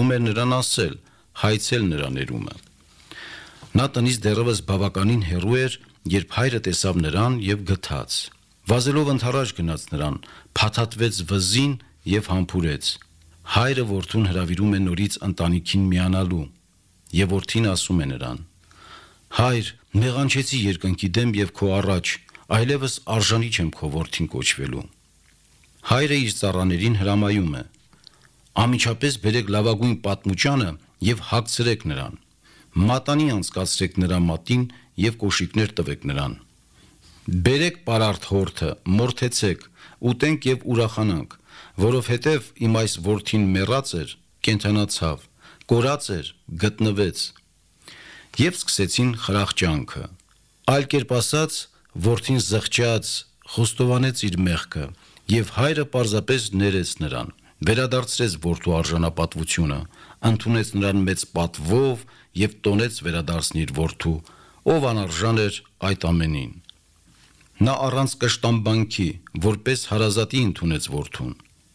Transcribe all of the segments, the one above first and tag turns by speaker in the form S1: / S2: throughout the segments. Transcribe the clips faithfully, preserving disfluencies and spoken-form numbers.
S1: թվում էր նրան ասել, հայցել նրա ներումը։ Նա տնից դեռևս բավականին հեռու էր, երբ հայրը տեսավ նրան եւ գթաց։ Վազելով ընդառաջ գնաց նրան, փաթաթվեց վզին եւ համբուրեց։ Հայրը որդուն հրավիրում է նորից ընտանիքին միանալու, եւ որդին ասում է նրան. «Հայր, մեղանչեցի երկնքի դեմ եւ քո առաջ, այլևս արժանի չեմ քո որդին կոչվելու»։ Հայրը իր ծառաներին հրամայում է. «Անմիջապես բերեք լավագույն պատմուճանը եւ հագցրեք նրան, մատանի անցկացրեք նրա մատին եւ կոշիկներ տվեք նրան։ Բերեք պարարտ հորթը, մորթեցեք, ուտենք եւ ուրախանանք, որովհետեւ իմ այս որդին մեռած էր, կենդանացավ, կորած էր, գտնվեց»։ Եվ սկսեցին խրախճանքը։ Այլ կերպ ասած, որդին զղջաց, խոստովանեց իր մեղքը, եւ հայրը պարզապես ներեց նրան, վերադարձրեց որդու արժանապատվությունը, ընդունեց նրան մեծ պատվով եւ տոնեց վերադարձնիր որդու, ով անարժան էր այդ ամենին։ Նա առանց կշտամբանքի, որպես հարազատի ընդունեց որդուն։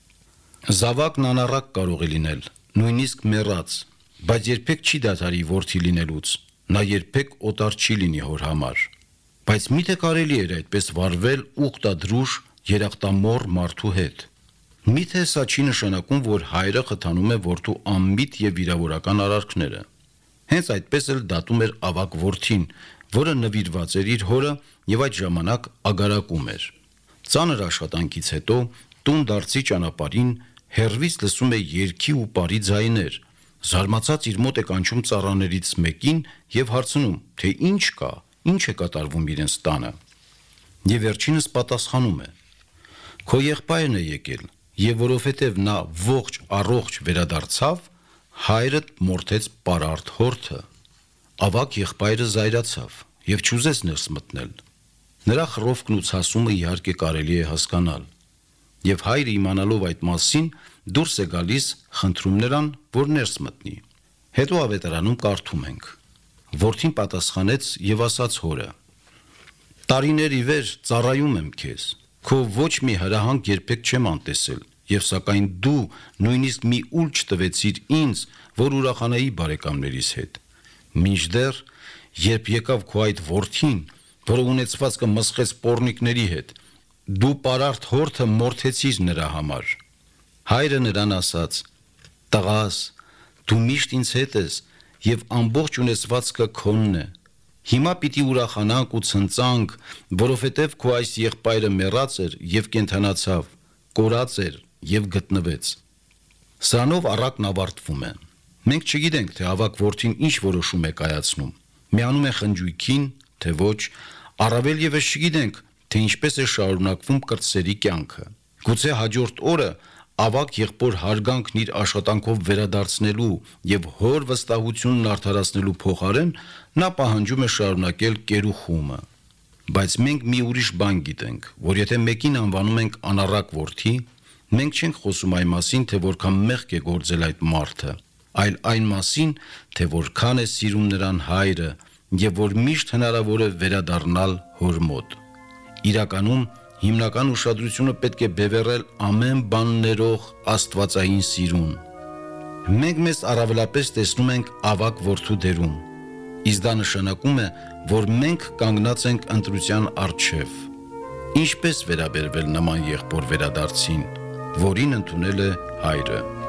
S1: Զավակն անառակ կարող է լինել, նույնիսկ մեռած, բայց երբեք չի դադարի որդի լինելուց, նա երբեք օտար չի լինի հոր համար։ Բայց միթե կարելի էր այդպես վարվել ուխտադրուժ երախտամոռ մարդու հետ։ Միթե սա չի նշանակում, որ հայրը խթանում է որդու անմիտ եւ վիրավորական արարքները։ Հենց այդպես էլ դատում էր ավագ որդին, որը նվիրված էր իր հորը եւ այդ ժամանակ ագարակում էր։ Ծանր աշխատանքից հետո տուն դարձի ճանապարհին հեռվից լսում է երգի ու պարի ձայներ։ Զարմացած իր մոտ է կանչում ծառաներից մեկին եւ հարցնում, թե ինչ կա, ինչ է կատարվում իրենց տանը։ Եվ վերջինս պատասխանում է. «Քո եղբայրն է եկել, եւ որովհետեւ նա ողջ առողջ վերադարձավ, հայրդ մորթեց պարարտ հորթը»։ Ավագ եղբայրը զայրացավ եւ չուզեց ներս մտնել։ Նրա խռովքն ու ցասումը իհարկե կարելի է հասկանալ։ Եվ հայրը իմանալով այդ մասին դուրս է գալիս, խնդրում նրան, որ ներս մտնի։ Հետո ավետարանում կարդում ենք. Որդին պատասխանեց եւ ասաց հորը. «Տարիներ ի վեր ծառայում եմ քեզ, քո ոչ մի հրահանգ երբեք չեմ անտեսել, եւ սակայն դու նույնիսկ մի ուլ չտվեցիր ինձ, որ ուրախանայի բարեկամներիս հետ։ Մինչդեռ, երբ եկավ քո այդ որդին, որը ունեցվածքը մսխեց պոռնիկների հետ, դու պարարտ հորթը մորթեցիր նրա համար»։ Հայրը նրան ասաց. «Տղաս, դու միշտ ինձ հետ ես եւ ամբողջ ունեցվածքը քոնն է։ Հիմա պիտի ուրախանանք ու ցնծանք, որովհետեւ քո այս եղբայրը մեռած էր եւ կենդանացավ, կորած էր եւ գտնվեց»։ Սրանով առակն ավարտվում է։ Մենք չգիտենք, թե ավագ որդին ինչ որոշում է կայացնում։ Միանում է խնջույքին, թե ոչ, առավել եւս չգիտենք, թե ինչպես է շարունակվում կրտսերի կյանքը։ Գուցե հաջորդ օրը ավագ եղբոր հարգանքն իր աշխատանքով վերադարձնելու եւ հոր վստահությունն արդարացնելու փոխարեն նա պահանջում է շարունակել կերուխումը։ Բայց մենք մի ուրիշ բան գիտենք, որ եթե մեկին անվանում ենք անառակ որդի, մենք չենք խոսում այն մասին, թե որքան մեղք է գործել այդ մարդը, այլ այն մասին, թե որքան է սիրում նրան հայրը եւ որ միշտ հնարավոր է վերադառնալ հոր մոտ։ Իրականում հիմնական ուշադրությունը պետք է բևեռել ամեն բան ներող աստվածային սիրուն։ Մենք մեզ առավելապես տեսնում ենք ավագ որդու դերում, իսկ դա նշանակում է, որ մենք կանգնած ենք ընտրության առջև։ Ինչպես վերաբերվել նման եղբոր վերադարձին, որին ընդունել է հայրը։